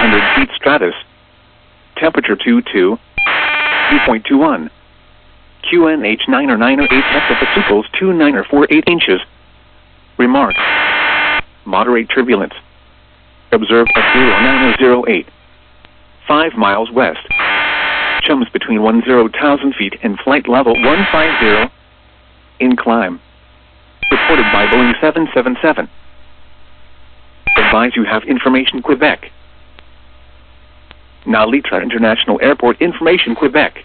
400 feet stratus. Temperature 22. Dew point 21. QNH 9 or 9 or 8 hectopascals 29 or 48 inches. Remarks. Moderate turbulence. Observed at 0908. 5 miles west. Chums between 10,000 feet and flight level 150. In climb. Reported by Boeing 777. Advise you have information Quebec. Nalitra International Airport information Quebec.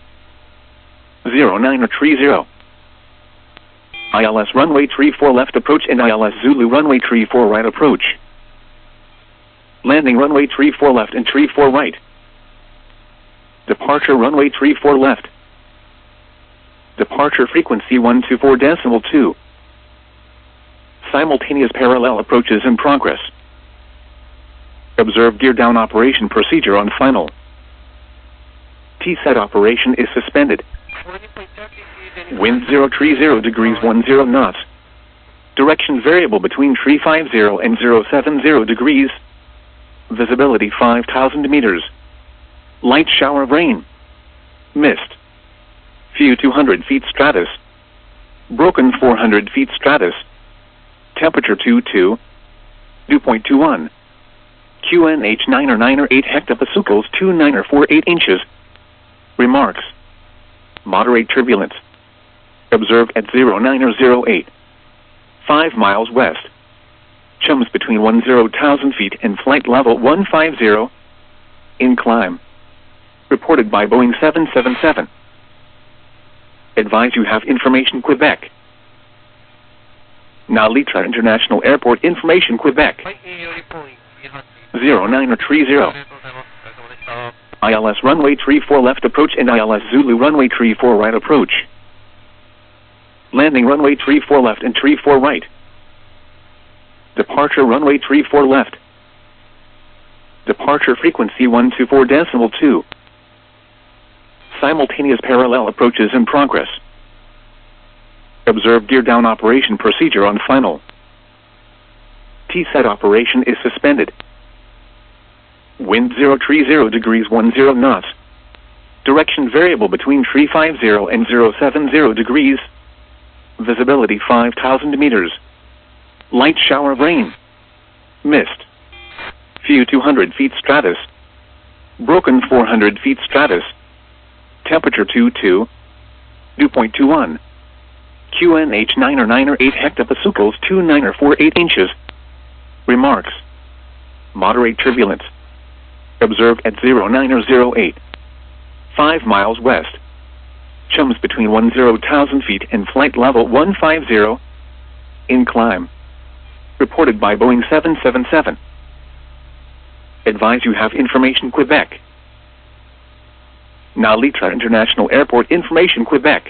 0930. ILS runway 34 left approach and ILS Zulu runway 34 right approach. Landing runway 34 left and 34 right. Departure runway 34 left. Departure frequency 124.2. Simultaneous parallel approaches in progress. Observe gear down operation procedure on final. T-set operation is suspended. Wind 030 degrees 10 knots. Direction variable between 350 and 070 degrees. Visibility 5,000 meters. Light shower of rain. Mist. Few 200 feet stratus. Broken 400 feet stratus. Temperature 22. Dew point 21. QNH 9 or 9 or 8 hectopascals 29 or 48 inches. Remarks. Moderate turbulence. Observed at 0908. 5 miles west. Chums between 10,000 feet and flight level 150. In climb. Reported by Boeing 777. Advise you have information Quebec. Nalitra International Airport information Quebec. 0930. ILS runway 34 left approach and ILS Zulu runway 34 right approach. Landing runway 34 left and 34 right. Departure runway 34 left. Departure frequency 124.2. Simultaneous parallel approaches in progress. Observe gear down operation procedure on final. T-set operation is suspended. Wind 030 degrees 10 knots. Direction variable between 350 and 070 degrees. Visibility 5,000 meters. Light shower of rain. Mist. Few 200 feet stratus. Broken 400 feet stratus. Temperature 22. Dew point 21. QNH 9 or 9 or 8 hectopascals 29 or 48 inches. Remarks. Moderate turbulence. Observed at 0908. 5 miles west. Chums between 10,000 feet and flight level 150. In climb. Reported by Boeing 777. Advise you have information Quebec. Nalitra International Airport information Quebec.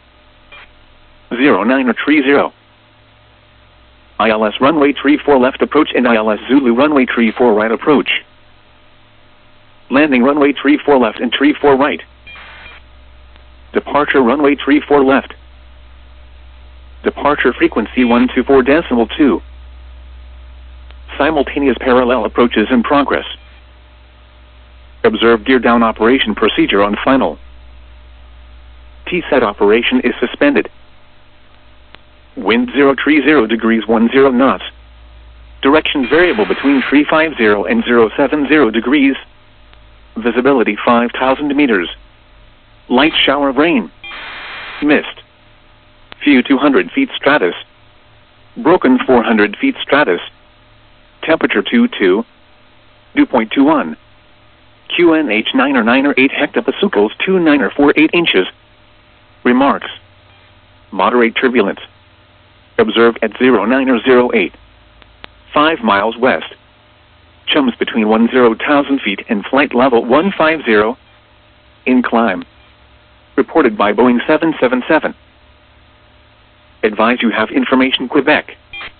0930. ILS runway 34 left approach and ILS Zulu runway 34 right approach. Landing runway 34 left and 34 right. Departure runway 34 left. Departure frequency 124.2. Simultaneous parallel approaches in progress. Observe gear down operation procedure on final. T-set operation is suspended. Wind 030 degrees 10 knots. Direction variable between 350 and 070 degrees. Visibility 5,000 meters. Light shower of rain. Mist. Few 200 feet stratus. Broken 400 feet stratus. Temperature 22. Dew point 21. QNH 9 or 9 or 8 hectopascals 29 or 48 inches. Remarks. Moderate turbulence. Observed at 0908. 5 miles west. Chums between 10,000 feet and flight level 150. In climb. Reported by Boeing 777. Advise you have information Quebec.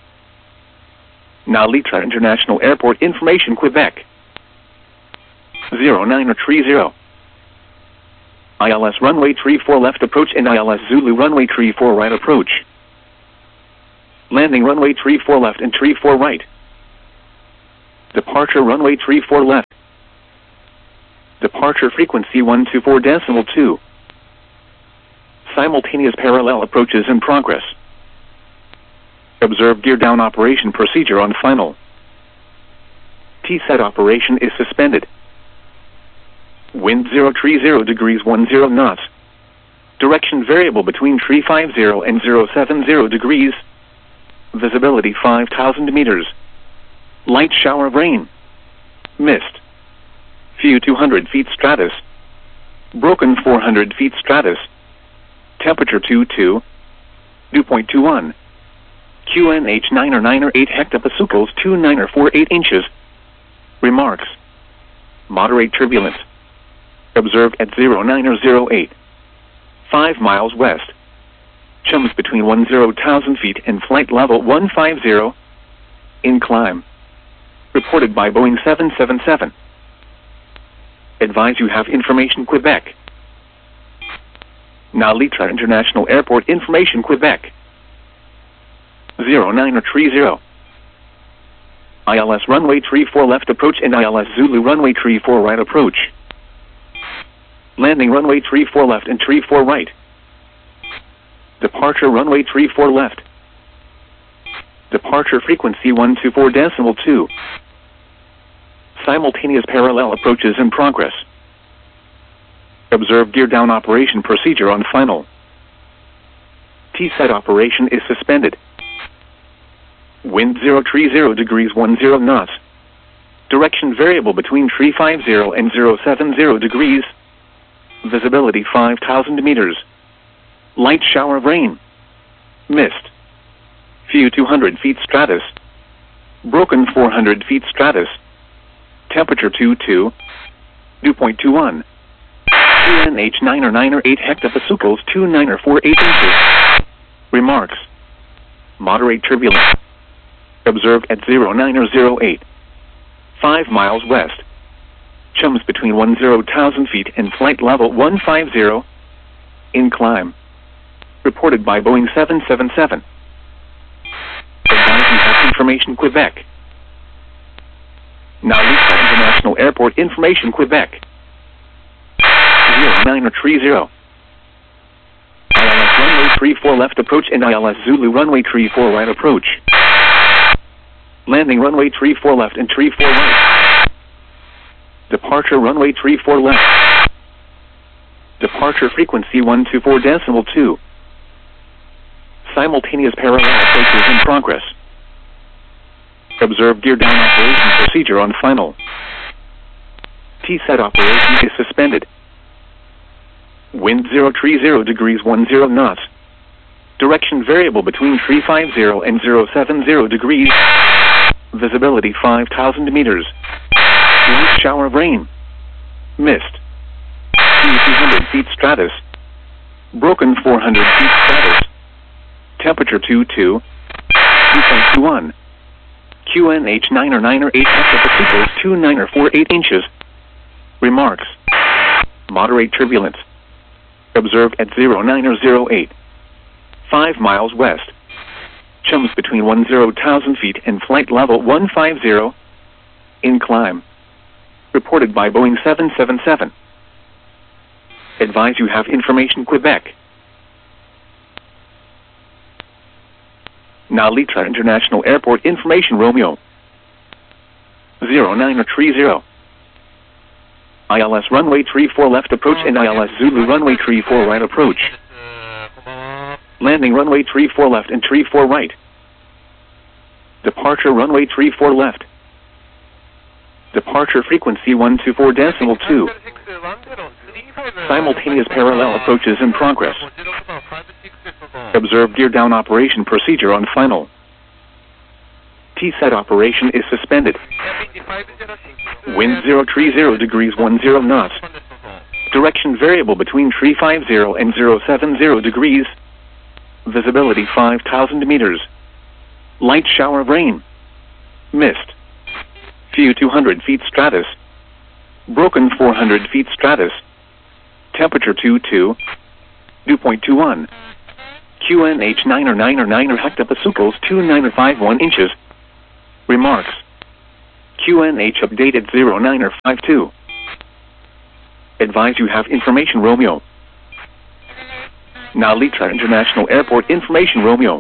Nalitra International Airport information Quebec. 0930. ILS runway 34 left approach and ILS Zulu runway 34 right approach. Landing runway 34 left and 34 right. Departure runway 34 left. Departure frequency 124.2. Simultaneous parallel approaches in progress. Observe gear down operation procedure on final. T-set operation is suspended. Wind 030 degrees 10 knots. Direction variable between 350 and 070 degrees. Visibility 5,000 meters. Light shower of rain. Mist. Few 200 feet stratus. Broken 400 feet stratus. Temperature 22. Dew point 21. QNH 9 or 9 or 8 hectopascals 29 or 48 inches. Remarks. Moderate turbulence. Observe at 09 or 08. 5 miles west. Chums between 10,000 feet and flight level 150. In climb. Reported by Boeing 777. Advise you have information Quebec. Now Litra International Airport information Quebec. 09 or 30. ILS runway 34 left approach and ILS Zulu runway 34 right approach. Landing runway 34 left and 34 right. Departure runway 34 left. Departure frequency 124.2. Simultaneous parallel approaches in progress. Observe gear down operation procedure on final. T-set operation is suspended. Wind 030 degrees 10 knots. Direction variable between 350 and 070 degrees. Visibility 5,000 meters. Light shower of rain. Mist. Few 200 feet stratus. Broken 400 feet stratus. Temperature 22. Dew point 21. QNH 9 or 9 or 8 hectopascals 29 or 48 inches. Remarks. Moderate turbulence. Observe at 09 or 08. 5 miles west. Chums between 10,000 feet and flight level 150. In climb. Reported by Boeing 777. Advise you have information Quebec. Now Litra International Airport information Quebec. 09 or 30. ILS runway 34 left approach and ILS Zulu runway 34 right approach. Landing runway 34 left and 34 right. Departure runway 34 left. Departure frequency 124.2. Simultaneous parallel approaches in progress. Observe gear down operation procedure on final. T-set operation is suspended. Wind 030 degrees 10 knots. Direction variable between 350 and 070 degrees. Visibility 5,000 meters. Light shower of rain. Mist. Few 200 feet stratus. Broken 400 feet stratus. Temperature 22. Dew point 21. QNH 9 or 9 or 8 hectopascals 29 or 48 inches. Remarks. Moderate turbulence. Observe at 09 or 08. 5 miles west. Chums between 10,000 feet and flight level 150. In climb. Reported by Boeing 777. Advise you have information Quebec. Now Litra International Airport information Romeo. 09 or 30. ILS runway 34 left approach and ILS Zulu runway 34 right approach. Landing runway 34 left and 34 right. Departure runway 34 left. Departure frequency 124.2. Simultaneous parallel approaches in progress. Observe gear down operation procedure on final. T-set operation is suspended. Wind 030 degrees 10 knots. Direction variable between 350 and 070 degrees. Visibility 5,000 meters. Light shower of rain. Mist. Few 200 feet stratus. Broken 400 feet stratus. Temperature 22. Dew point 21. QNH 9 or 9 or 9 or hectopascals 29 or 51 inches. Remarks. QNH updated 0952. Advise you have information Romeo. Nalitra International Airport information Romeo.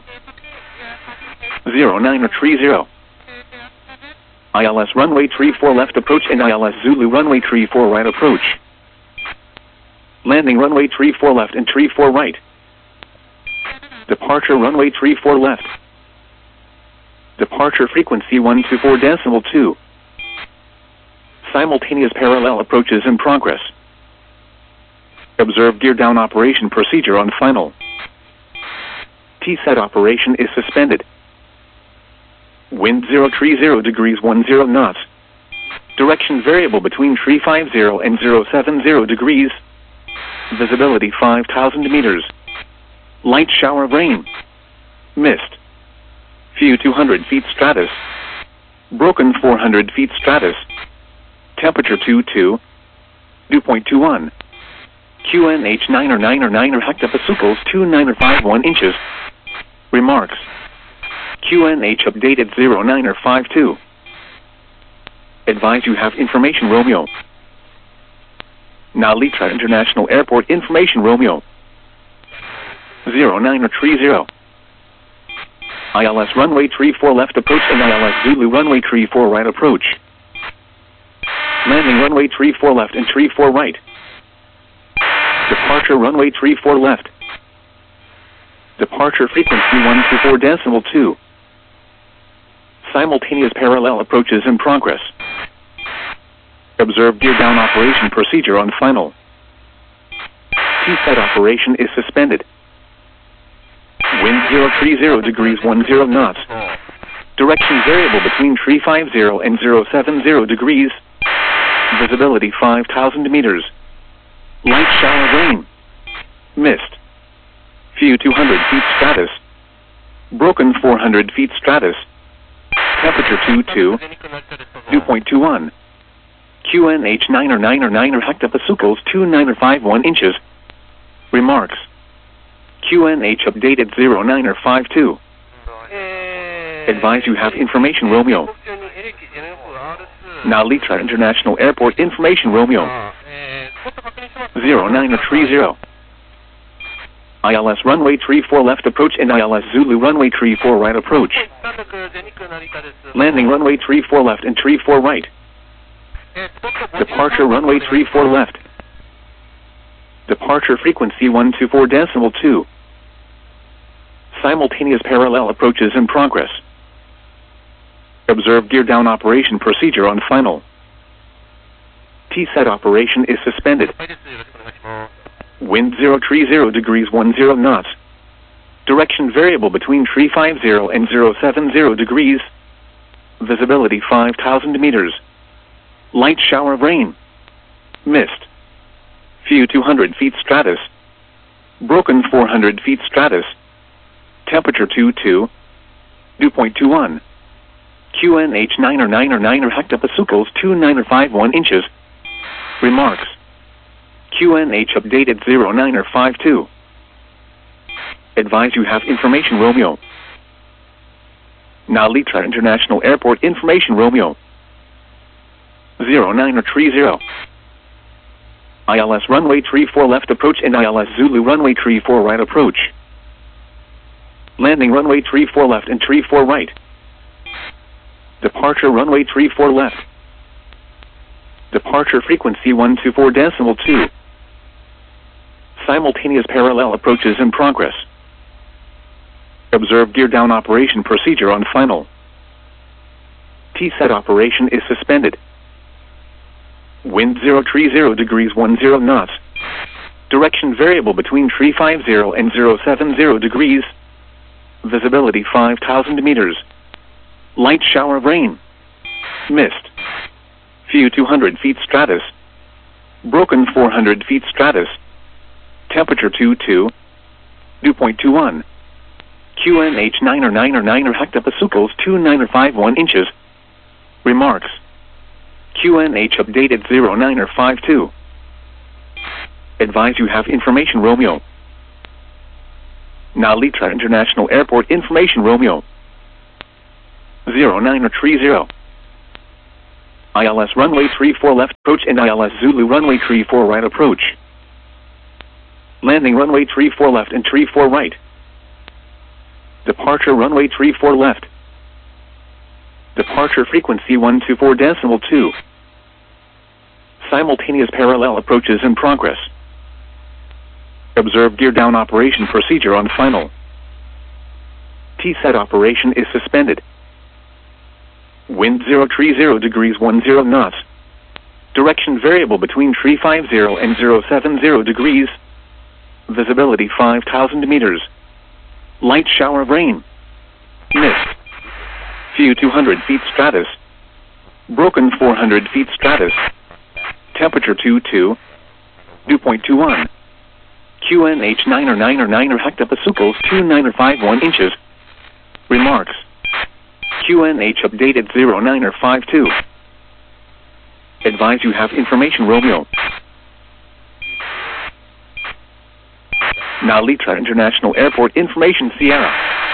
0930. ILS runway 34 left approach and ILS Zulu runway 34 right approach. Landing runway 34 left and 34 right. Departure runway 34 left. Departure frequency 124.2. Simultaneous parallel approaches in progress. Observe gear down operation procedure on final. T-set operation is suspended. Wind 030 degrees 10 knots. Direction variable between 350 and 070 degrees. Visibility 5,000 meters. Light shower of rain. Mist. Few 200 feet stratus. Broken 400 feet stratus. Temperature 22. Dew point 21. QNH 9er hectopascals 2951 inches. Remarks. QNH updated 0952. Advise you have information Romeo. Nalitra International Airport information Romeo. 0930. ILS runway 34 left approach and ILS Zulu runway 34 right approach. Landing runway 34 left and 34 right. Departure runway 34 left. Departure frequency 124.2. Simultaneous parallel approaches in progress. Observe gear down operation procedure on final. T-set operation is suspended. Wind 030 degrees 10 knots. Direction variable between 350 and 070 degrees. Visibility 5,000 meters. Light shower of rain. Mist. Few 200 feet stratus. Broken 400 feet stratus. Temperature 22. Dew point 21. QNH 9er hectopascals 2951 inches. Remarks. QNH updated 0952. Advise you have information Romeo. Nalitra International Airport information Romeo. 0930. ILS runway 34 left approach and ILS Zulu runway 34 right approach. Landing runway 34 left and 34 right. Departure runway 34 left. Departure frequency 124.2. Simultaneous parallel approaches in progress. Observe gear down operation procedure on final. T-set operation is suspended. Wind 030 degrees 10 knots. Direction variable between 350 and 070 degrees. Visibility 5,000 meters. Light shower of rain. Mist. Few 200 feet stratus. Broken 400 feet stratus. Temperature 22. Dew point 21. QNH 9er hectopascals 2951 inches. Remarks. QNH updated 0952. Advise you have information Romeo. Nalitra International Airport information Romeo. 0930. ILS runway 34 left approach and ILS Zulu runway 34 right approach. Landing runway 34 left and 34 right. Departure runway 34 left. Departure frequency 124.2. Simultaneous parallel approaches in progress. Observe gear down operation procedure on final. T-set operation is suspended. Wind 030 degrees 10 knots. Direction variable between 350 and 070 degrees. Visibility 5,000 meters. Light shower of rain. Mist. Few 200 feet stratus. Broken 400 feet stratus. Temperature 22. Dew point 21. QNH 9er hectopascals 2951 inches. Remarks. QNH updated 0952. Advise you have information Romeo. Nalitra International Airport information Romeo. 0930. ILS runway 34 left approach and ILS Zulu runway 34 right approach. Landing runway 34 left and 34 right. Departure runway 34 left. Departure frequency 124.2. Simultaneous parallel approaches in progress. Observe gear down operation procedure on final. T-set operation is suspended. Wind 030 degrees 10 knots. Direction variable between 350 and 070 degrees. Visibility 5,000 meters. Light shower of rain. Mist. Few 200 feet stratus. Broken 400 feet stratus. Temperature 22. Dew point 21. QNH 9 or 9 or 9 or hectopascals 29 or 51 inches. Remarks. QNH updated 09 or 52. Advise you have information Romeo. Nalita International Airport Information Sierra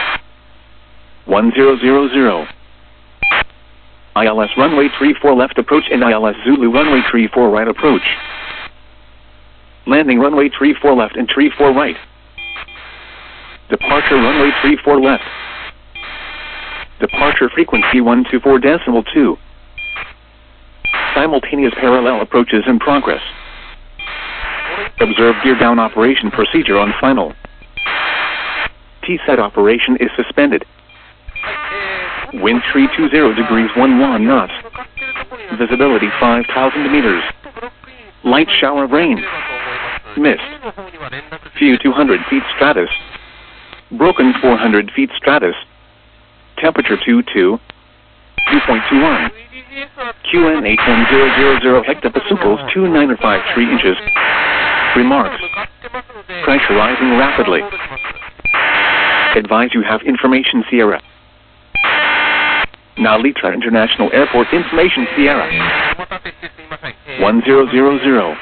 1000. ILS runway 34 left approach and ILS Zulu runway 34 right approach. Landing runway 34 left and 34 right. Departure runway 34 left. Departure frequency 124.2. Simultaneous parallel approaches in progress. Observe gear down operation procedure on final. T-set operation is suspended. Wind 320 degrees 11 knots. Visibility 5,000 meters. Light shower of rain. Mist. Few 200 feet stratus. Broken 400 feet stratus. Temperature 22. Dew point 21. QNH 1000 hectopascals 29 or 53 inches. Remarks. Pressurizing rapidly. Advise you have information Sierra. Nalita International Airport Information Sierra 1000.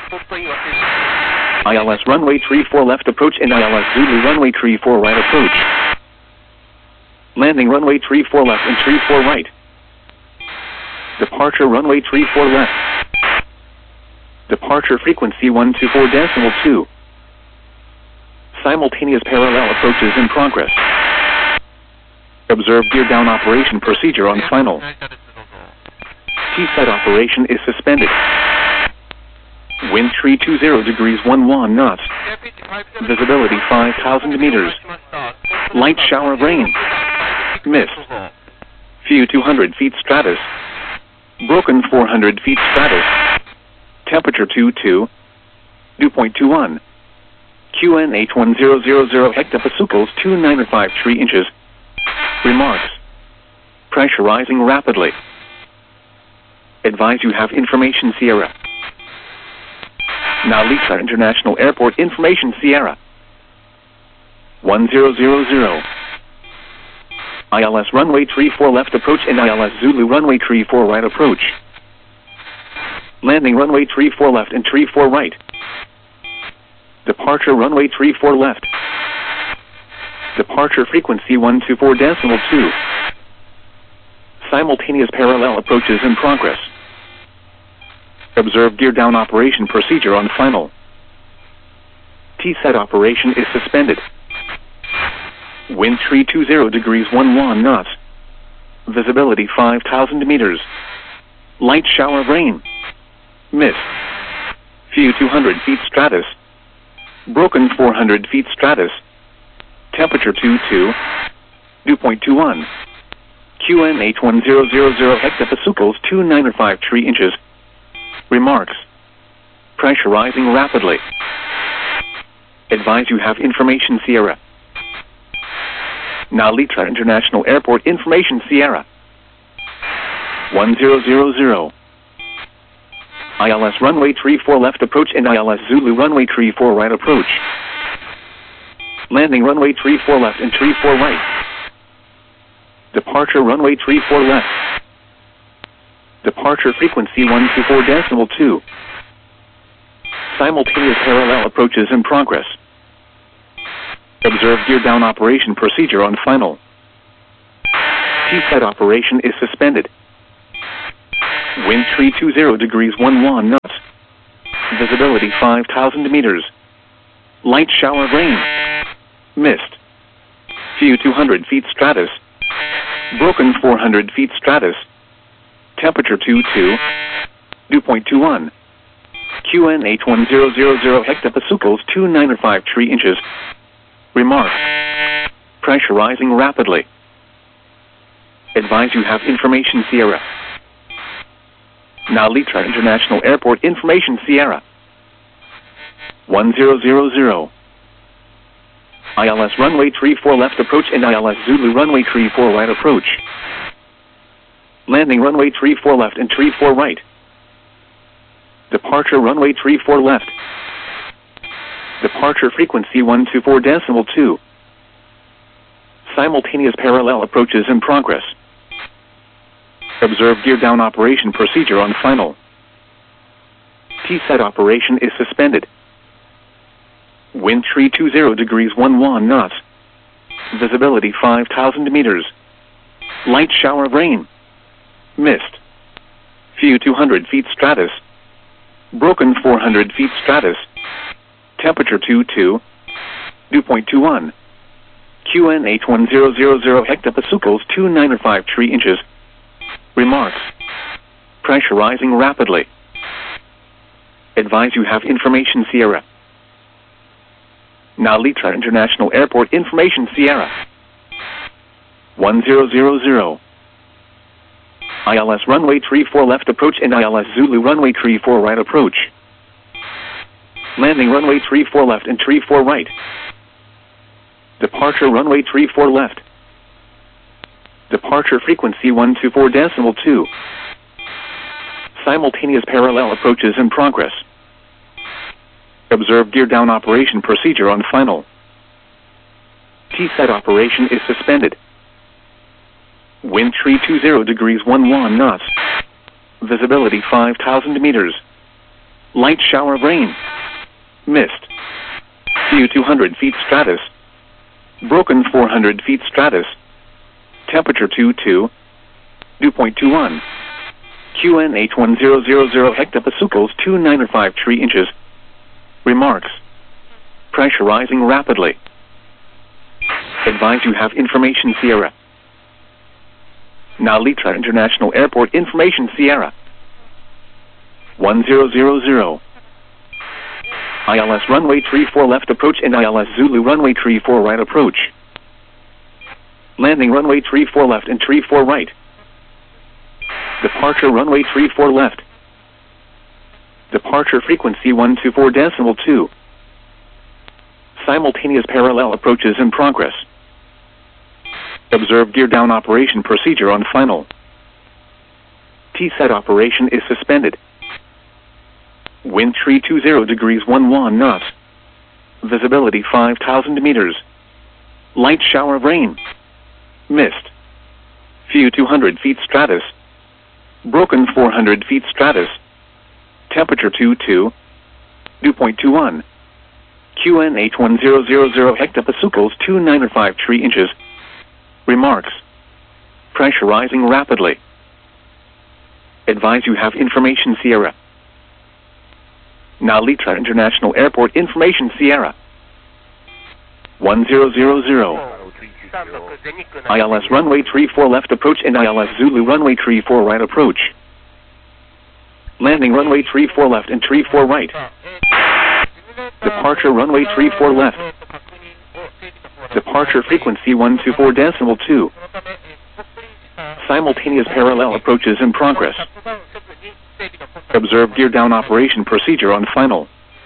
ILS runway 34 left approach and ILS Zulu runway 34 right approach. Landing runway 34 left and 34 right. Departure runway 34 left. Departure frequency 124.2. Simultaneous parallel approaches in progress. Observe gear down operation procedure on final. T-set operation is suspended. Wind 320 degrees 11 knots. Visibility 5,000 meters. Light shower of rain. Mist. Few 200 feet stratus. Broken 400 feet stratus. Temperature 22. Dew point 21. QNH 1000 hectopascals 29 or 53 inches. Remarks. Pressurizing rapidly. Advise you have information Sierra. Nalita International Airport Information Sierra 1000. ILS runway 34 left approach and ILS Zulu runway 34 right approach. Landing runway 34 left and 34 right. Departure runway 34 left. Departure frequency 124.2. Simultaneous parallel approaches in progress. Observe gear down operation procedure on final. T-set operation is suspended. Wind 320 degrees 11 knots. Visibility 5,000 meters. Light shower of rain. Mist. Few 200 feet stratus. Broken 400 feet stratus. Temperature 22. Dew point 21. QNH 1000 hectopascals 29 or 53 inches. Remarks. Pressurizing rapidly. Advise you have information Sierra. Nalita International Airport Information Sierra 1000. ILS runway 34 left approach and ILS Zulu runway 34 right approach. Landing runway 34 left and 34 right. Departure runway 34 left. Departure frequency 124.2. Simultaneous parallel approaches in progress. Observe gear down operation procedure on final. T-set operation is suspended. Wind 320 degrees 11 knots. Visibility 5,000 meters. Light shower of rain. Mist. Few 200 feet stratus. Broken 400 feet stratus. Temperature 22. Dew point 21. QN 81000 hectopascals 295 3 inches. Remark. Pressure rising rapidly. Advise you have information Sierra. Now Litra International Airport information Sierra. 1000. ILS runway 34 left approach and ILS Zulu runway 34 right approach. Landing runway 34 left and 34 right. Departure runway 34 left. Departure frequency 124.2. Simultaneous parallel approaches in progress. Observe gear down operation procedure on final. T-set operation is suspended. Wind 320 degrees 11 knots. Visibility 5,000 meters. Light shower of rain. Mist. Few 200 feet stratus. Broken 400 feet stratus. Temperature 22. Dew point 21. QN 81000 hectopascals 295 3 inches. Remarks. Pressure rising rapidly. Advise you have information Sierra. Now Litra International Airport information Sierra. 1000. ILS runway 34 left approach and ILS Zulu runway 34 right approach. Landing runway 34 left and 34 right. Departure runway 34 left. Departure frequency 124.2. Simultaneous parallel approaches in progress. Observe gear down operation procedure on final. T-set operation is suspended. Wind 320 degrees 11 knots. Visibility 5,000 meters. Light shower of rain. Mist. Few 200 feet stratus. Broken 400 feet stratus. Temperature 22. Dew point 21. QN 81000 hectopascals 295 3 inches. Remarks. Pressure rising rapidly. Advise you have information Sierra. Now Litra International Airport information Sierra. 1000. ILS runway 34 left approach and ILS Zulu runway 34 right approach. Landing runway 34 left and 34 right. Departure runway 34 left. Departure frequency 124.2. Simultaneous parallel approaches in progress. Observe gear down operation procedure on final. T-set operation is suspended. Wind 320 degrees 11 knots. Visibility 5,000 meters. Light shower of rain. Mist. Few 200 feet stratus. Broken 400 feet stratus. Temperature 22. Dew point 21. QN 81000 hectopascals 295 3 inches. Remarks. Pressure rising rapidly. Advise you have information Sierra. Now Litra International Airport information Sierra. 1000. ILS runway 34 left approach and ILS Zulu runway 34 right approach. Landing runway 34 left and 34 right. Departure runway 34 left. Departure frequency 124.2. Simultaneous parallel approaches in progress. Observe gear down operation procedure on final.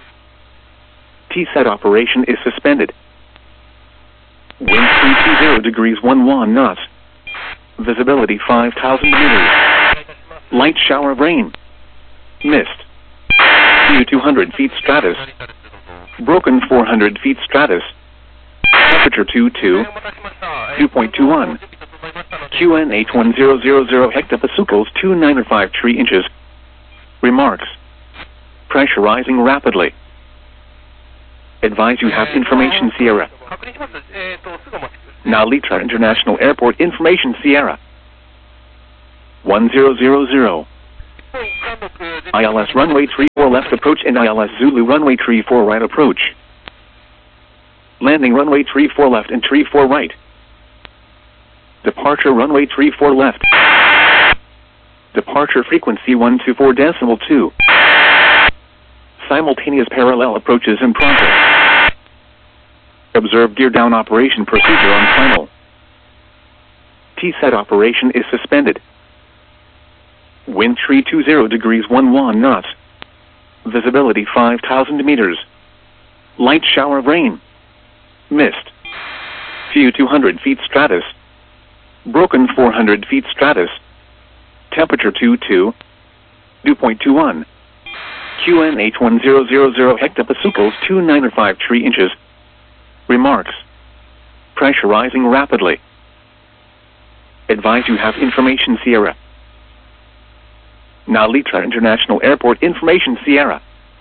T-set operation is suspended. Wind 320 degrees 11 knots. Visibility 5,000 meters. Light shower of rain. Mist. Few 200 feet stratus. Broken 400 feet stratus. Temperature 22. Dew point 21. QN 81000 hectopascals 295 3 inches. Remarks. Pressure rising rapidly. Advise you have information Sierra. Now Litra International Airport information Sierra. 1000. ILS runway 34 left approach and ILS Zulu runway 34 right approach. Landing runway 34 left and 34 right. Departure runway 34 left. Departure frequency 124.2. Simultaneous parallel approaches in progress. Observe gear down operation procedure on final. T-set operation is suspended. Wind 320 degrees 11 knots. Visibility 5,000 meters. Light shower of rain. Mist. Few 200 feet stratus. Broken 400 feet stratus. Temperature 22. Dew point 21. QNH 1000 hectopascals 295 inches. Remarks. Pressurizing rapidly. Advise you have information Sierra. Nalitra International Airport information Sierra.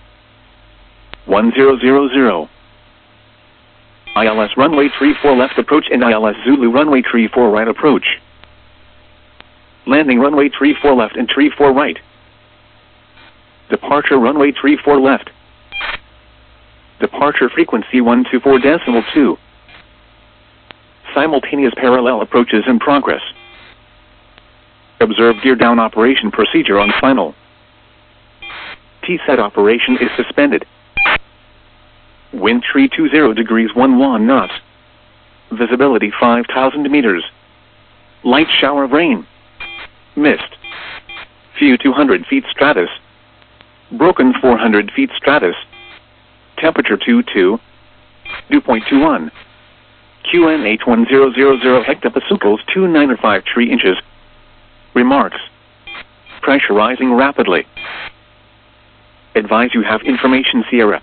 1000. ILS runway 34 left approach and ILS Zulu runway 34 right approach. Landing runway 34 left and 34 right. Departure runway 34 left. Departure frequency 124.2. Simultaneous parallel approaches in progress. Observe gear down operation procedure on final. T-set operation is suspended. Wind 320 degrees 11 knots. Visibility 5,000 meters. Light shower of rain. Mist. Few 200 feet stratus. Broken 400 feet stratus. Temperature 22. Dew point 21. QNH 1000 hectopascals 295 inches. Remarks. Pressurizing rapidly. Advise you have information Sierra.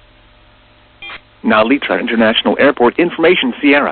Nalitra International Airport information Sierra.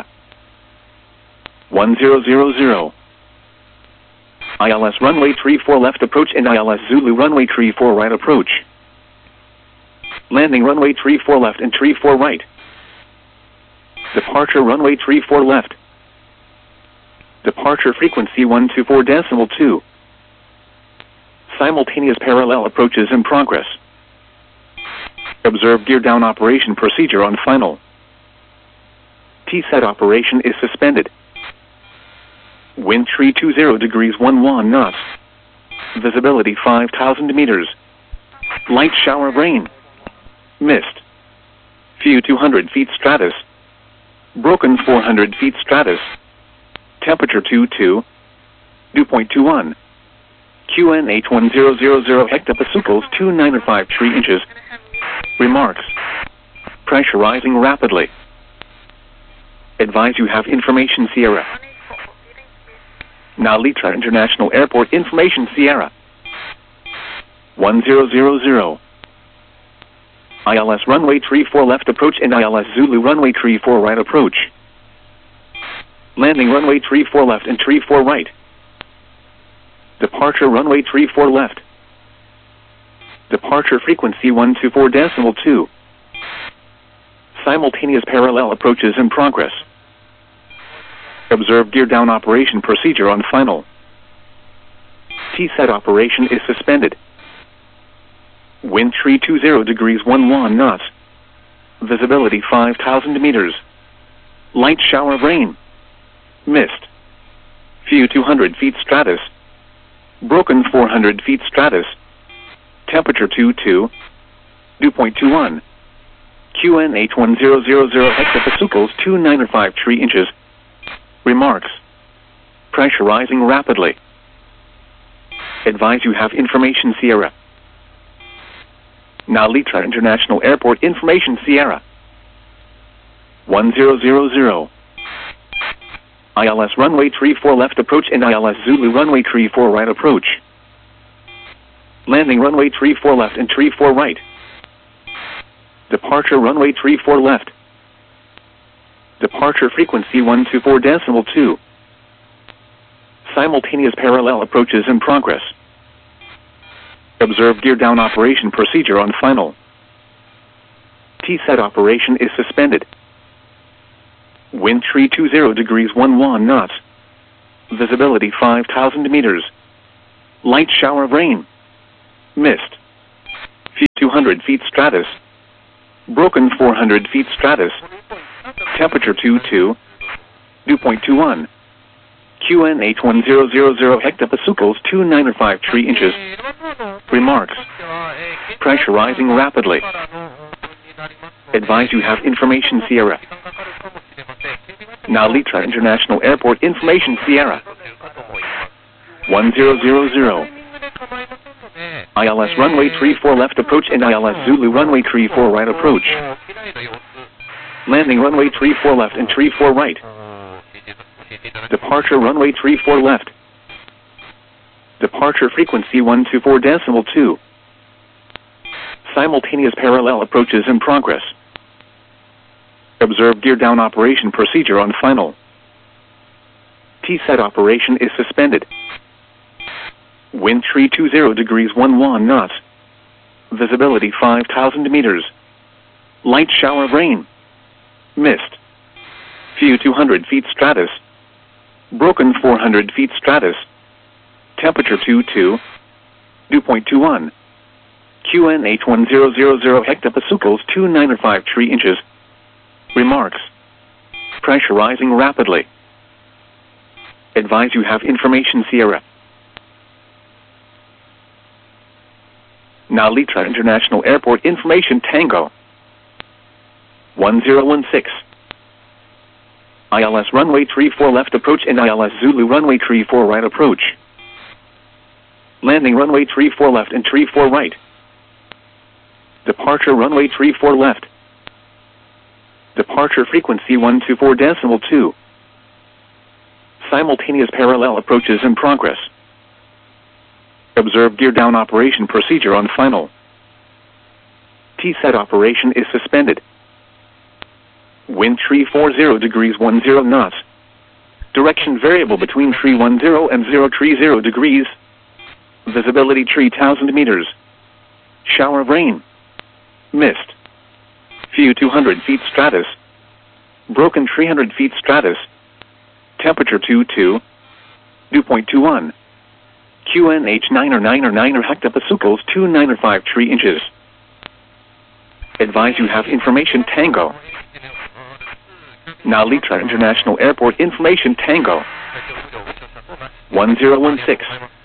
1000. ILS runway 34 left approach and ILS Zulu runway 34 right approach. Landing runway 34 left and 34 right. Departure runway 34 left. Departure frequency 124.2. Simultaneous parallel approaches in progress. Observe gear down operation procedure on final. T-set operation is suspended. Wind 320 degrees 11 knots. Visibility 5,000 meters. Light shower of rain. Mist. Few 200 feet stratus. Broken 400 feet stratus. Temperature 22. Dew point 21. QNH 1000 hectopascals 295 inches. Remarks. Pressurizing rapidly. Advise you have information Sierra. Nalitra International Airport information Sierra. 1000. ILS runway 34 left approach and ILS Zulu runway 34 right approach. Landing runway 34 left and 34 right. Departure runway 34 left. Departure frequency 124.2. Simultaneous parallel approaches in progress. Observe gear down operation procedure on final. T-set operation is suspended. Wind 320 degrees 11 knots. Visibility 5,000 meters. Light shower of rain. Mist. Few 200 feet stratus. Broken 400 feet stratus. Temperature 22. Dew point 21. QNH 1000 hectopascals 295 inches. Remarks. Pressurizing rapidly. Advise you have information Sierra. Nalitra International Airport information Sierra. 1000. ILS runway 34 left approach and ILS Zulu runway 34 right approach. Landing runway 34 left and 34 right. Departure runway 34 left. Departure frequency 124.2. Simultaneous parallel approaches in progress. Observe gear down operation procedure on final. T-set operation is suspended. Wind 320 degrees 11 knots. Visibility 5,000 meters. Light shower of rain. Missed. Feet 200 feet stratus. Broken 400 feet stratus. Temperature 22. Dew point 21. QNH 1000 hectopascals 295 3 inches. Remarks. Pressurizing rapidly. Advise you have information Sierra. Narita International Airport information Sierra. 1000. ILS runway 34 left approach and ILS Zulu runway 34 right approach. Landing runway 34 left and 34 right. Departure runway 34 left. Departure frequency 124.2. Simultaneous parallel approaches in progress. Observe gear down operation procedure on final. T-set operation is suspended. Wind 320 degrees 11 knots. Visibility 5,000 meters. Light shower of rain. Missed. Few 200 feet stratus. Broken 400 feet stratus. Temperature 22. Dew point 21. QNH 1000 hectopascals 295 3 inches. Remarks. Pressurizing rapidly. Advise you have information Sierra. Narita International Airport information Tango. 1016. ILS runway 34 left approach and ILS Zulu runway 34 right approach. Landing runway 34 left and 34 right. Departure runway 34 left. Departure frequency 124.2. Simultaneous parallel approaches in progress. Observe gear down operation procedure on final. T-set operation is suspended. Wind 340 degrees 10 knots. Direction variable between 310 and 030 degrees. Visibility 3,000 meters. Shower of rain. Missed. Few 200 feet stratus. Broken 300 feet stratus. Temperature 22. Dew point 21. QNH 9 hectopascals 295 3 inches. Advise you have information Tango. Narita International Airport information Tango. 1016.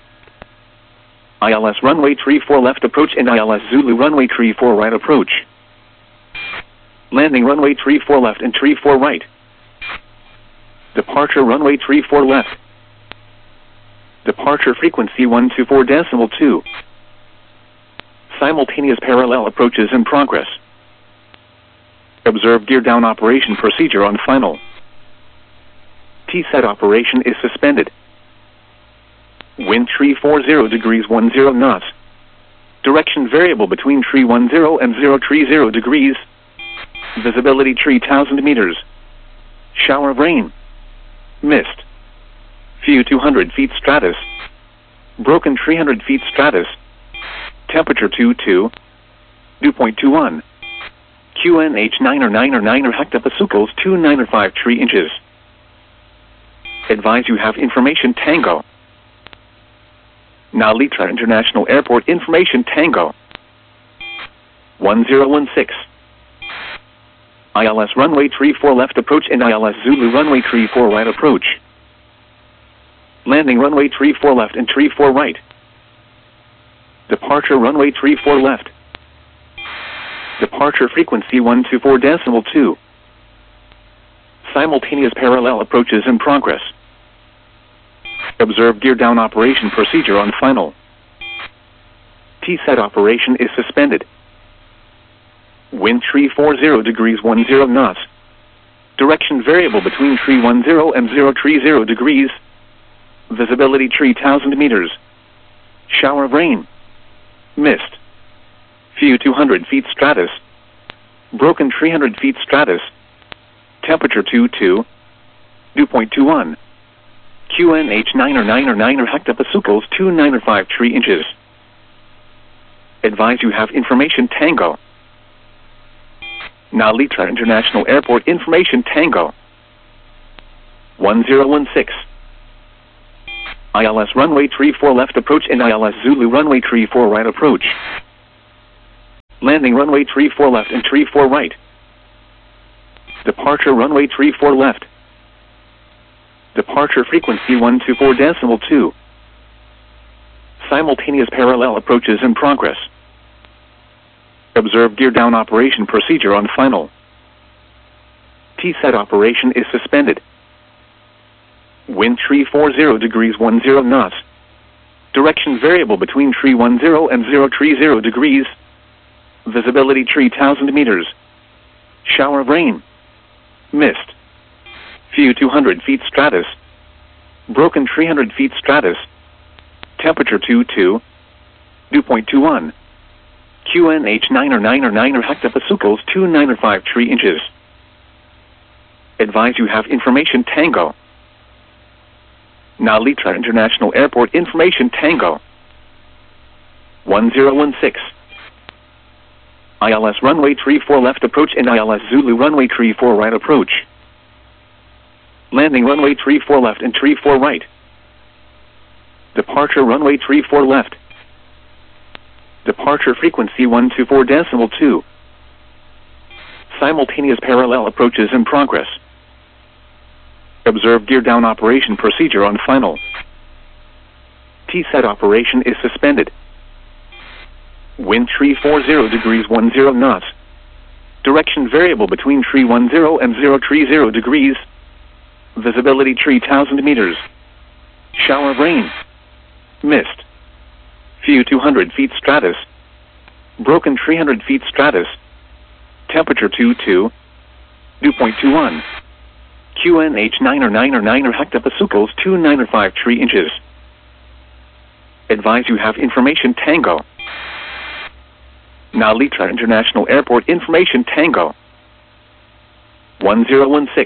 ILS runway 34 left approach and ILS Zulu runway 34 right approach. Landing runway 34 left and 34 right. Departure runway 34 left. Departure frequency 124.2. Simultaneous parallel approaches in progress. Observe gear down operation procedure on final. T-set operation is suspended. Wind 340 degrees 10 knots. Direction variable between 310 and 030 degrees. Visibility 3,000 meters. Shower of rain. Missed. Few 200 feet stratus. Broken 300 feet stratus. Temperature 22. Dew point 21. QNH 9 hectopascals 295 3 inches. Advise you have information Tango. Narita International Airport information Tango. 1016. ILS runway 34 left approach and ILS Zulu runway 34 right approach. Landing runway 34 left and 34 right. Departure runway 34 left. Departure frequency 124.2. Simultaneous parallel approaches in progress. Observe gear down operation procedure on final. T-set operation is suspended. Wind 340 degrees 10 knots. Direction variable between 310 and 030 degrees. Visibility 3,000 meters. Shower of rain. Missed. Few 200 feet stratus. Broken 300 feet stratus. Temperature 22. Dew point 21. QNH 9 hectopascals 295 3 inches. Advise you have information Tango. Narita International Airport information Tango. 1016. ILS runway 34 left approach and ILS Zulu runway 34 right approach. Landing runway 34 left and 34 right. Departure runway 34 left. Departure frequency 124.2. Simultaneous parallel approaches in progress. Observe gear down operation procedure on final. T-set operation is suspended. Wind 340 degrees 10 knots. Direction variable between 310 and 030 degrees. Visibility 3,000 meters. Shower of rain. Mist. Few 200 feet stratus. Broken 300 feet stratus. Temperature 22. Dew point 21. QNH 9 or 9 or 9 or hectopascals 29 or 5 3 inches. Advise you have information Tango. Nalitra International Airport information Tango. 1016. ILS runway 34 left approach and ILS Zulu runway 34 right approach. Landing runway 34 left and 34 right. Departure runway 34 left. Departure frequency 124.2. Simultaneous parallel approaches in progress. Observe gear down operation procedure on final. T-set operation is suspended. Wind 340 degrees 10 knots. Direction variable between 310 and 030 degrees. Visibility 3,000 meters. Shower of rain. Mist. Few 200 feet stratus. Broken 300 feet stratus. Temperature 22. Dew point 21. QNH 9 or 9 or 9 or hectopascals 29 or 5 3 inches. Advise you have information Tango. Nalitra International Airport information Tango. 1016.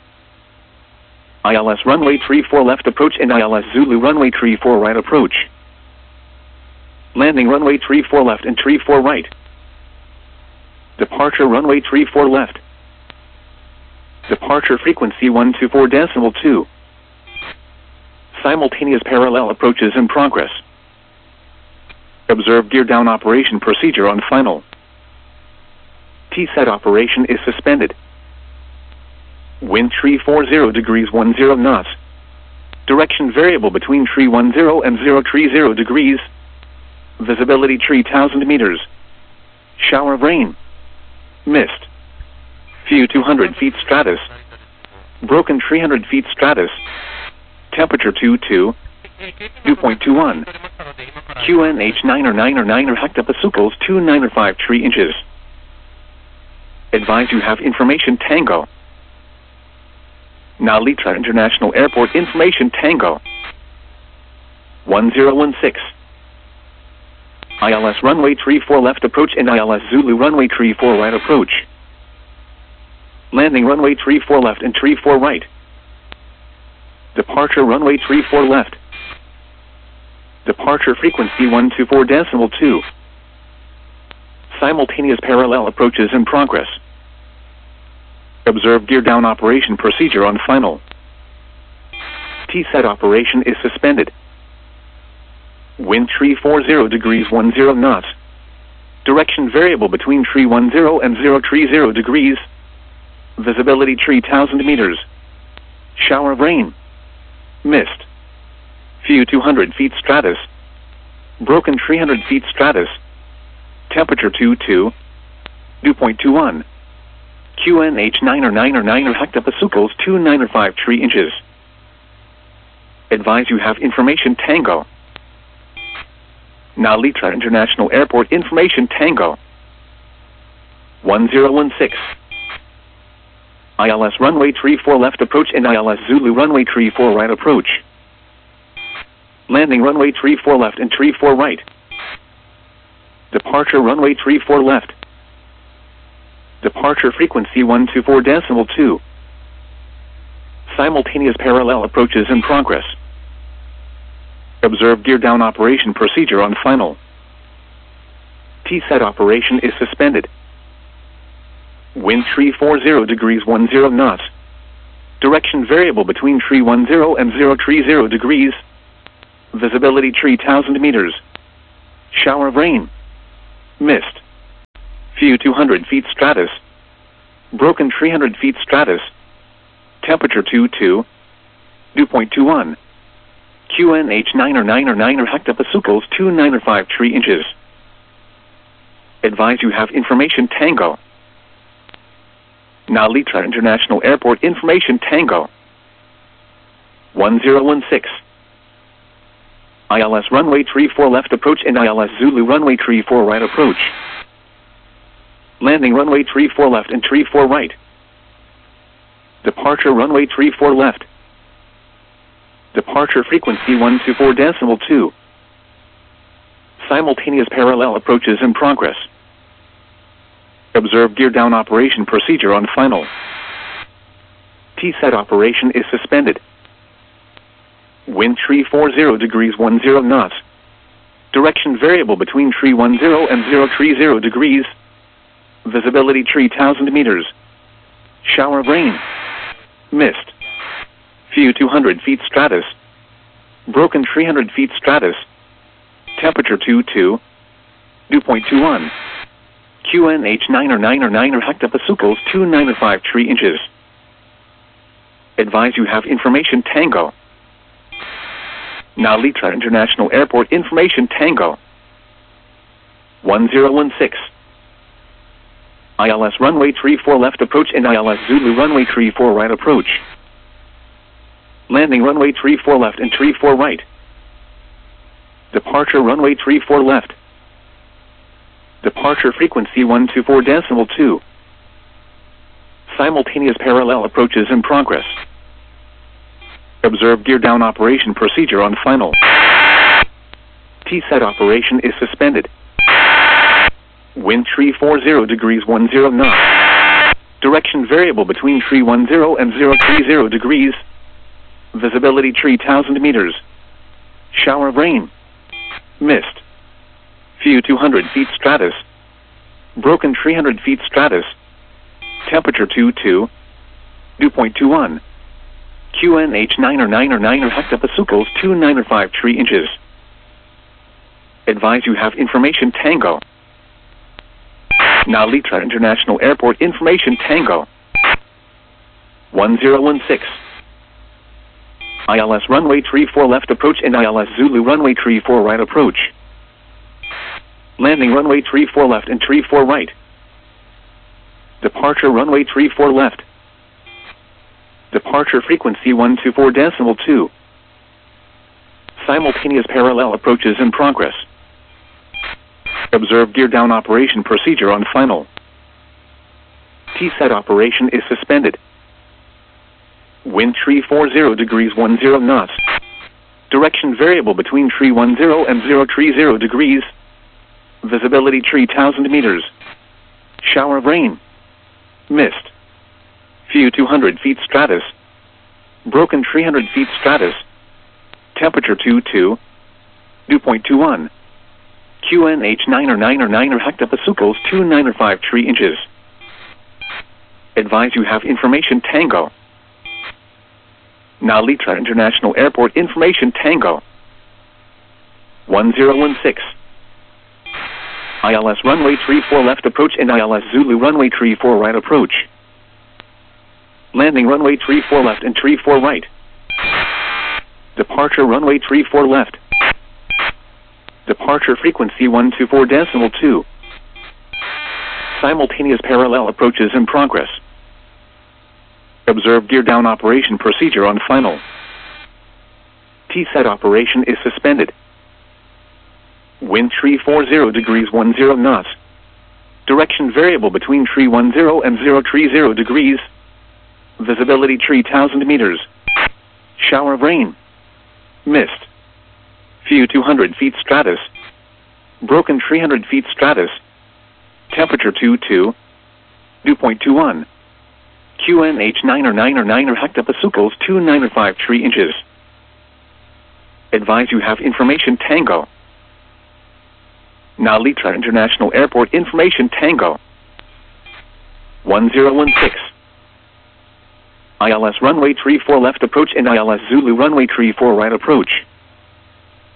ILS runway 34 left approach and ILS Zulu runway 34 right approach. Landing runway 34 left and 34 right. Departure runway 34 left. Departure frequency 124.2. Simultaneous parallel approaches in progress. Observe gear down operation procedure on final. T-set operation is suspended. Wind 340 degrees 10 knots. Direction variable between 310 and 030 degrees. Visibility 3,000 meters. Shower of rain. Mist. Few 200 feet stratus. Broken 300 feet stratus. Temperature 22. Dew point 21. QNH 9 or 9 or 9 or hectopascals 29 or 5 3 inches. Advise you have information Tango. Nalitra International Airport information Tango. 1016. ILS runway 34 left approach and ILS Zulu runway 34 right approach. Landing runway 34 left and 34 right. Departure runway 34 left. Departure frequency 124.2. Simultaneous parallel approaches in progress. Observe gear down operation procedure on final. T-set operation is suspended. Wind 340 degrees 10 knots. Direction variable between 310 and 030 degrees. Visibility 3,000 meters. Shower of rain. Mist. Few 200 feet stratus. Broken 300 feet stratus. Temperature 22. Dew point 21. QNH 9 or 9 or 9 or hectopascals 29 or 5 3 inches. Advise you have information Tango. Nalitra International Airport information Tango. 1016. ILS runway 34 left approach and ILS Zulu runway 34 right approach. Landing runway 34 left and 34 right. Departure runway 34 left. Departure frequency 124.2. Simultaneous parallel approaches in progress. Observe gear down operation procedure on final. T-set operation is suspended. Wind 340 degrees 10 knots. Direction variable between 310 and 030 degrees. Visibility 3,000 meters. Shower of rain. Mist. Few 200 feet stratus. Broken 300 feet stratus. Temperature 22. Dew point 21. QNH 9 or hectopascals 295 3 inches. Advise you have information Tango. Nalitra International Airport information Tango. 1016. ILS runway 34 left approach and ILS Zulu runway 34 right approach. Landing runway 34 left and 34 right. Departure runway 34 left. Departure frequency 124.2. Simultaneous parallel approaches in progress. Observe gear down operation procedure on final. T-set operation is suspended. Wind 340 degrees 10 knots. Direction variable between 310 and 030 degrees. Visibility 3,000 meters. Shower of rain. Mist. Few 200 feet stratus. Broken 300 feet stratus. Temperature 22. Dew point 21. QNH 9 or hectopascals 295 3 inches. Advise you have information Tango. Nalitra International Airport information Tango. 1016. ILS runway 34 left approach and ILS Zulu runway 34 right approach. Landing runway 34 left and 34 right. Departure runway 34 left. Departure frequency 124.2. Simultaneous parallel approaches in progress. Observe gear down operation procedure on final. T-set operation is suspended. Wind 340 degrees 10 knots. Direction variable between 310 and 030 degrees. Visibility 3,000 meters. Shower of rain. Mist. Few 200 feet stratus. Broken 300 feet stratus. Temperature 22. Dew point 21. QNH 9 or hectopascals 295 3 inches. Advise you have information Tango. Nalitra International Airport information Tango. 1016. ILS runway 34 left approach and ILS Zulu runway 34 right approach. Landing runway 34 left and 34 right. Departure runway 34 left. Departure frequency 124.2. Simultaneous parallel approaches in progress. Observe gear down operation procedure on final. T-set operation is suspended. Wind 340 degrees 10 knots. Direction variable between 310 and 030 degrees. Visibility 3,000 meters. Shower of rain. Mist. Few 200 feet stratus. Broken 300 feet stratus. Temperature 22. Dew point 21. QNH 9 or hectopascals 295 3 inches. Advise you have information Tango. Nalitra International Airport information Tango. 1016. ILS runway 34 left approach and ILS Zulu runway 34 right approach. Landing runway 34 left and 34 right. Departure runway 34 left. Departure frequency 124.2. Simultaneous parallel approaches in progress. Observe gear down operation procedure on final. T-set operation is suspended. Wind 340 degrees 10 knots. Direction variable between 310 and 030 degrees. Visibility 3,000 meters. Shower of rain. Mist. Few 200 feet stratus. Broken 300 feet stratus. Temperature 22. Dew point 21. QNH 9 or hectopascals 295 3 inches. Advise you have information Tango. Nalitra International Airport information Tango. 1016. ILS runway 34 left approach and ILS Zulu runway 34 right approach.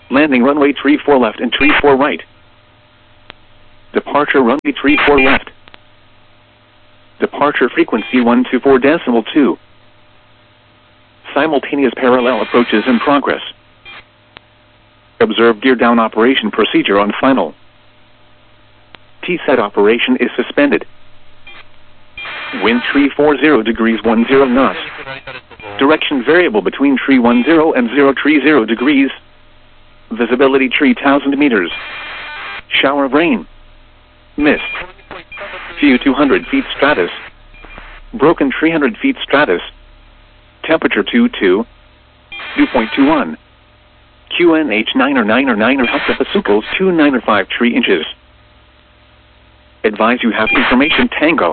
Landing runway 34 left and 34 right. Departure runway 34 left. Departure frequency 124.2. Simultaneous parallel approaches in progress. Observe gear down operation procedure on final. T-set operation is suspended. Wind 340 degrees 10 knots. Direction variable between 310 and 030 degrees. Visibility 3,000 meters. Shower of rain. Mist. Few 200 feet stratus. Broken 300 feet stratus. Temperature 22. Dew point 21. QNH 9 or hectopascals 2 3 inches. Advise you have information Tango.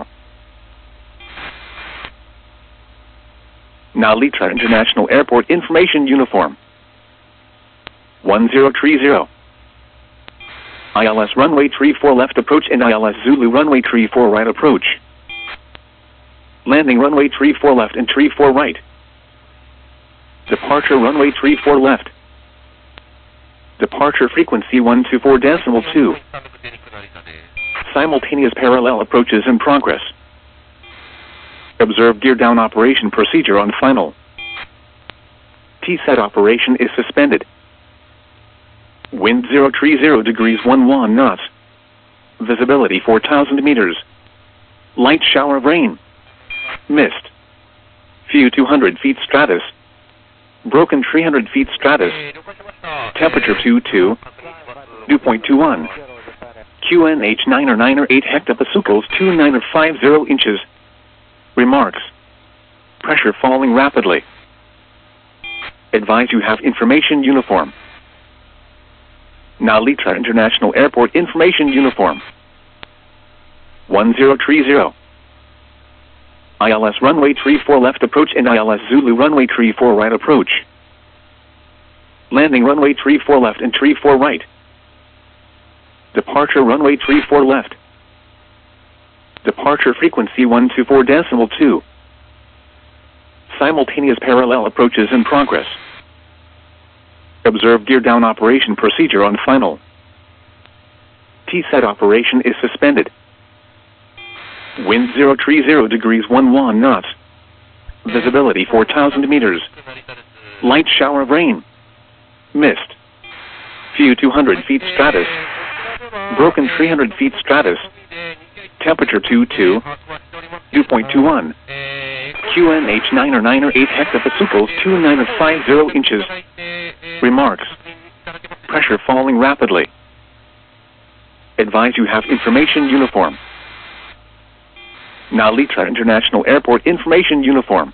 Nalitra International Airport Information Uniform 1030. ILS runway 34 left approach and ILS Zulu runway 34 right approach. Landing runway 34 left and 34 right. Departure runway 34 left. Departure frequency 124.2. Simultaneous parallel approaches in progress. Observe gear down operation procedure on final. T-set operation is suspended. Wind 030 degrees 11 knots. Visibility 4,000 meters. Light shower of rain. Mist. Few 200 feet stratus. Broken 300 feet stratus. Temperature 22. Dew point 21. QNH 9 or 8 hectopascals 2 inches. Remarks. Pressure falling rapidly. Advise you have information uniform. Nalitra International Airport Information Uniform 1030. ILS runway 34 left approach and ILS Zulu runway 34 right approach. Landing runway 34 left and 34 right. Departure runway 34 left. Departure frequency 124.2. Simultaneous parallel approaches in progress. Observe gear down operation procedure on final. T-set operation is suspended. Wind 030 degrees 11 knots. Visibility 4,000 meters. Light shower of rain. Mist. Few 200 feet stratus. Broken 300 feet stratus. Temperature 22. Dew point 21. QNH 9 or 8 hectopascals 2 inches. Remarks. Pressure falling rapidly. Advise you have information uniform. Nalitra International Airport Information Uniform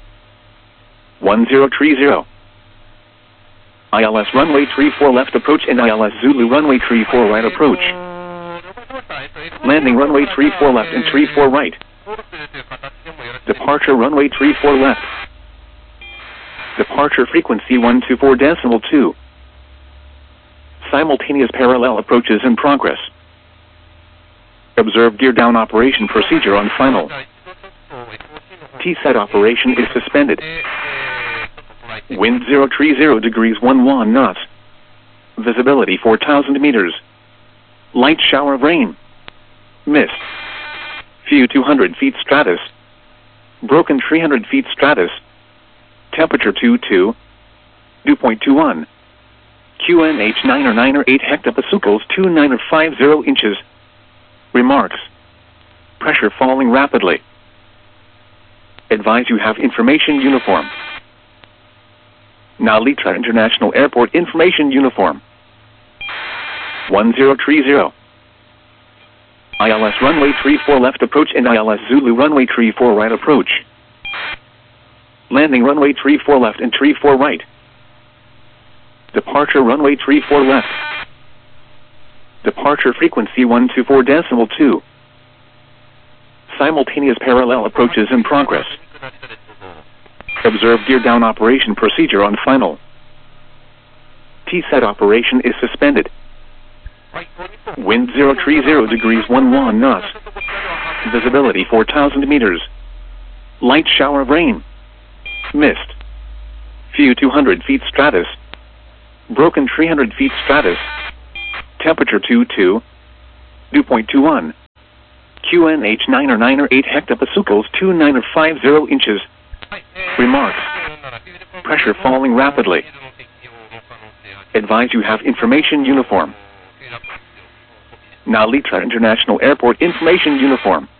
1030. ILS runway 34 left approach and ILS Zulu runway 34 right approach. Landing runway 34 left and 34 right. Departure runway 34 left. Departure frequency 124.2. Simultaneous parallel approaches in progress. Observe gear down operation procedure on final. T-set operation is suspended. Wind 030 degrees 11 knots. Visibility 4,000 meters. Light shower of rain. Mist. Few 200 feet stratus. Broken 300 feet stratus. Temperature 22. Dew point 21. QNH 9 or 8 hectopascals 2 inches. Remarks. Pressure falling rapidly. Advise you have information uniform. Nalitra International Airport Information Uniform 1030. ILS runway 34 left approach and ILS Zulu runway 34 right approach. Landing runway 34 left and 34 right. Departure runway 34 left. Departure frequency 124.2. Simultaneous parallel approaches in progress. Observe gear down operation procedure on final. T-set operation is suspended. Wind 030 degrees 11 knots. Visibility 4,000 meters. Light shower of rain. Mist. Few 200 feet stratus. Broken 300 feet stratus. Temperature 22. Dew point 21. QNH 9 or 8 hectopascals 2950 inches. Remarks. Pressure falling rapidly. Advise you have information uniform. Narita International Airport information uniform.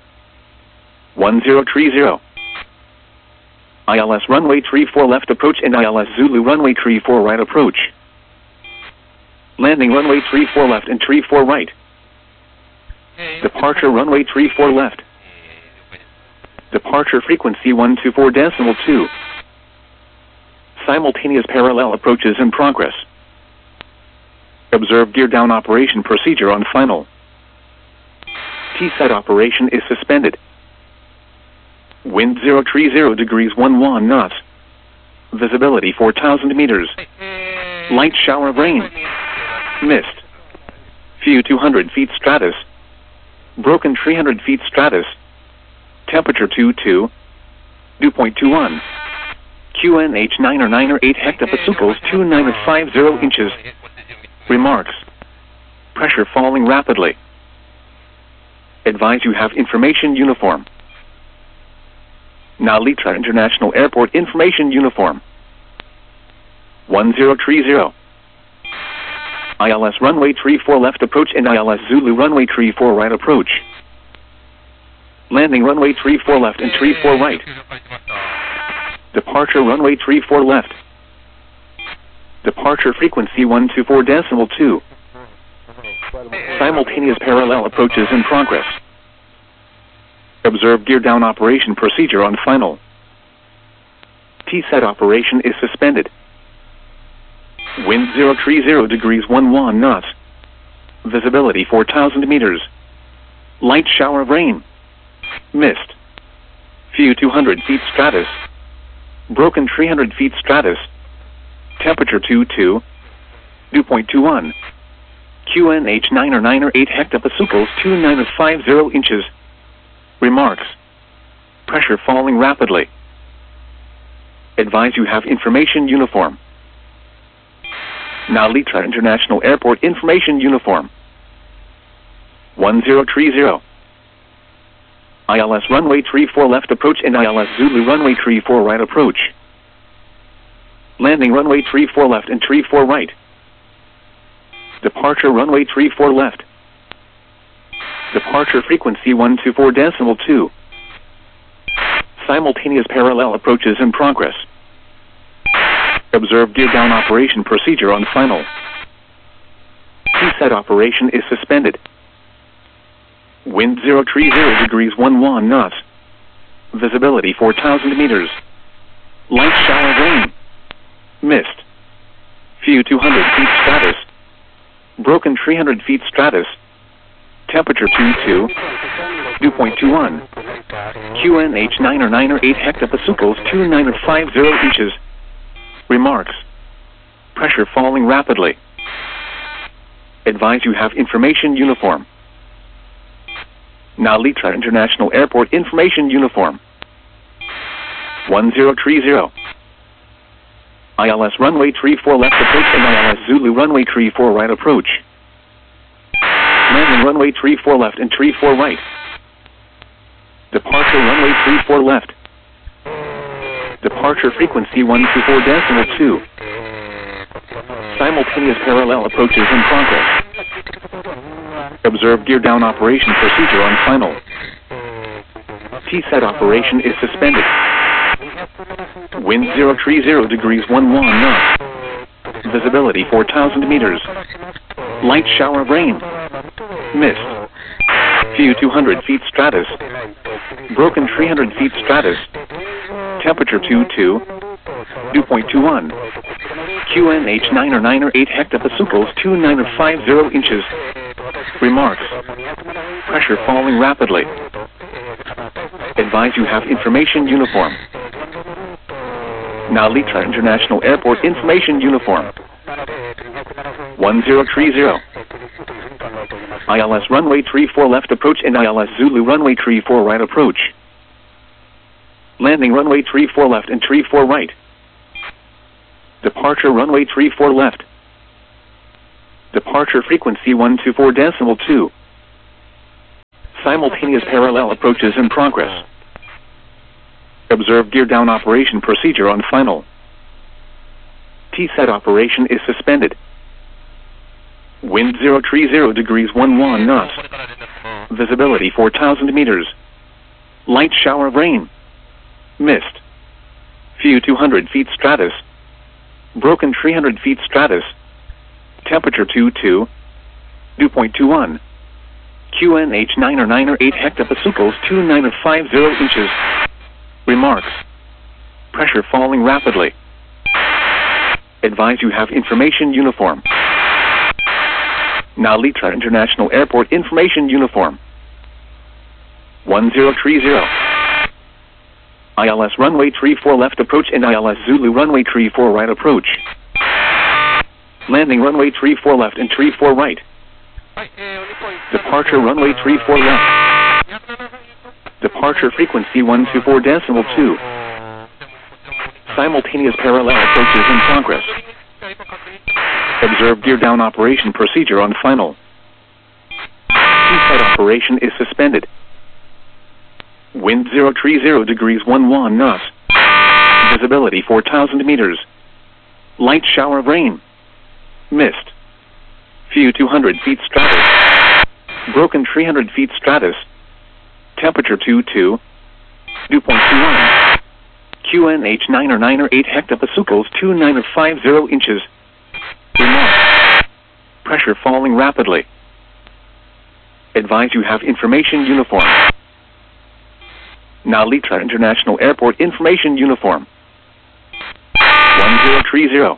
1030. ILS runway 34 left approach and ILS Zulu runway 34 right approach. Landing runway 34 left and 34 right. Departure runway 34 left. Departure frequency 124.2. Simultaneous parallel approaches in progress. Observe gear down operation procedure on final. T-set operation is suspended. Wind 030 degrees 11 knots. Visibility 4,000 meters. Light shower of rain. Mist. Few 200 feet stratus. Broken 300 feet stratus. Temperature 22. Dew point 21. QNH 9 or 8 hectopascals 2950 inches. Remarks. Pressure falling rapidly. Advise you have information uniform. Narita International Airport information uniform. 1030. ILS runway 34 left approach and ILS Zulu runway 34 right approach. Landing runway 34 left and 34 right. Departure runway 34 left. Departure frequency 124.2. Simultaneous parallel approaches in progress. Observe gear down operation procedure on final. T-set operation is suspended. Wind 030 degrees 11 knots. Visibility 4,000 meters. Light shower of rain. Mist. Few 200 feet stratus. Broken 300 feet stratus. Temperature 22. Dew point 21. QNH 9 or 8 hectopascals 2950 inches. Remarks. Pressure falling rapidly. Advise you have information uniform. Narita International Airport information uniform. 1030. ILS runway 34 left approach and ILS Zulu runway 34 right approach. Landing runway 34 left and 34 right. Departure runway 34 left. Departure frequency 124.2. Simultaneous parallel approaches in progress. Observe gear down operation procedure on final. T-set operation is suspended. Wind 030 degrees 11 knots. Visibility 4,000 meters. Light shower of rain. Mist. Few 200 feet stratus. Broken 300 feet stratus. Temperature 22. Dew point 21. QNH 9 or 8 hectopascals 2950 inches. Remarks. Pressure falling rapidly. Advise you have information uniform. Narita International Airport information uniform. 1030. ILS runway 34 left approach and ILS Zulu runway 34 right approach. Landing runway 34 left and 34 right. Departure runway 34 left. Departure frequency 124.2. Simultaneous parallel approaches in progress. Observe gear down operation procedure on final. T-set operation is suspended. Wind 030 degrees 11 knots. Visibility 4,000 meters. Light shower of rain. Mist. Few 200 feet stratus. Broken 300 feet stratus. Temperature 22. Dew point 21. QNH 9 or 8 hectopascals 2950 inches. Remarks. Pressure falling rapidly. Advise you have information uniform. Narita International Airport information uniform. 1030. ILS runway 34 left approach and ILS Zulu runway 34 right approach. Landing runway 34 left and 34 right. Departure runway 34 left. Departure frequency 124.2. Simultaneous parallel approaches in progress. Observe gear down operation procedure on final. T-set operation is suspended. Wind 030 degrees 11 knots. Visibility 4,000 meters. Light shower of rain. Mist. Few 200 feet stratus. Broken 300 feet stratus. Temperature 22. Dew point 21. QNH 9 or 9 or 8 hectopascals 29 or 50 inches. Remarks. Pressure falling rapidly. Advise you have information uniform. Nalitra International Airport information uniform. 1030. ILS runway 34 left approach and ILS Zulu runway 34 right approach. Landing runway 34 left and 34 right. Departure runway 34 left. Departure frequency 124.2. Simultaneous parallel approaches in progress. Observe gear down operation procedure on final. T-set operation is suspended. Wind 030 degrees 11 knots. Visibility 4,000 meters. Light shower of rain. Mist. Few 200 feet stratus. Broken 300 feet stratus. Temperature 22. Dew point 21. QNH 9 or 9 or 8 hectopascals 29 or 50 inches. Remark. Pressure falling rapidly. Advise you have information uniform. Nalitra International Airport information uniform. 1030.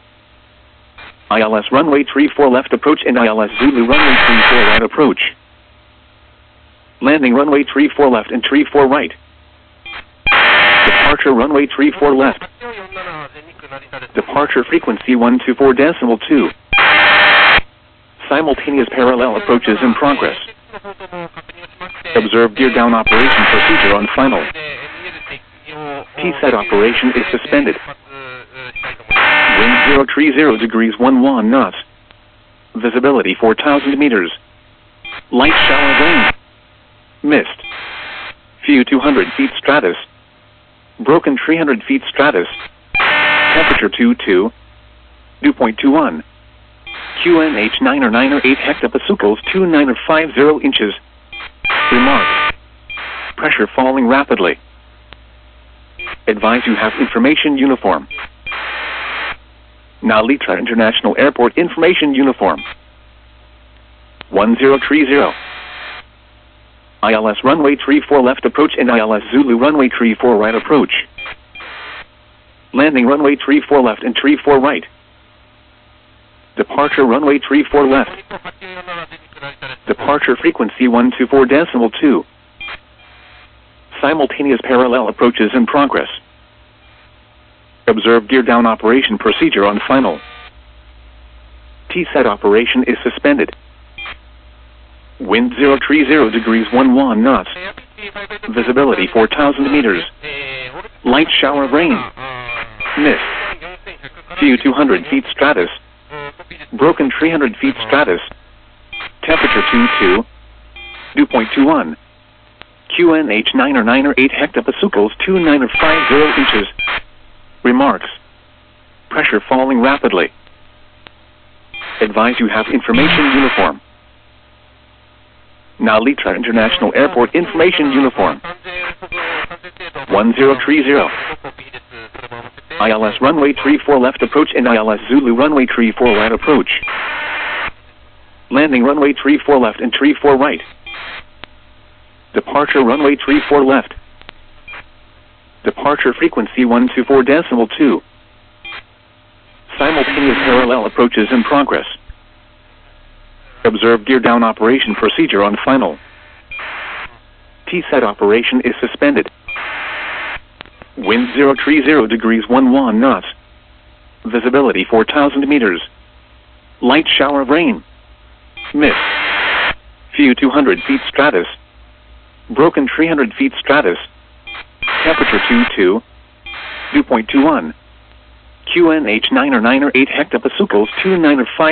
ILS runway 34 left approach and ILS Zulu runway 34 right approach. Landing runway 34 left and 34 right. Departure runway 34 left. Departure frequency 124.2. Simultaneous parallel approaches in progress. Observe gear down operation procedure on final. T-set operation is suspended. Wind 030 degrees 11 knots. Visibility 4,000 meters. Light shower of rain. Mist. Few 200 feet stratus. Broken 300 feet stratus. Temperature 22. Dew point 21. QNH 9 or 9 or 8 hectopascals 29 or 50 inches. Remarks. Pressure falling rapidly. Advise you have information uniform. Nalitra International Airport information uniform. 1030. ILS runway 34 left approach and ILS Zulu runway 34 right approach. Landing runway 34 left and 34 right. Departure runway 34 left. Departure frequency 124.2. Simultaneous parallel approaches in progress. Observe gear down operation procedure on final. T-set operation is suspended. Wind 030 degrees 11 knots. Visibility 4,000 meters. Light shower of rain. Mist. Few 200 feet stratus. Broken 300 feet stratus. Temperature 22. Dew point 21. QNH 9 or 9 or 8 hectopascals 29 or 50 inches. Remarks. Pressure falling rapidly. Advise you have information uniform. Nalitra International Airport information uniform. 1030. ILS runway 34 left approach and ILS Zulu runway 34 right approach. Landing runway 34 left and 34 right. Departure runway 34 left. Departure frequency 124.2. Simultaneous parallel approaches in progress. Observe gear down operation procedure on final. T-set operation is suspended. Wind 030 degrees 11 knots. Visibility 4,000 meters. Light shower of rain. Mist. Few 200 feet stratus. Broken 300 feet stratus. Temperature 22. Dew point 21. QNH 9 or 8 hectopasucles 2 9 or 5